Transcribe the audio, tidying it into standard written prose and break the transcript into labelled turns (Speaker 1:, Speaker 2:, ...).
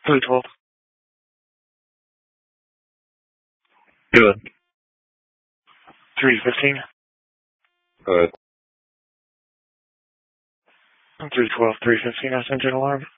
Speaker 1: 312.
Speaker 2: Good.
Speaker 1: 315.
Speaker 2: Good.
Speaker 1: 312, 315, I sent you an alarm.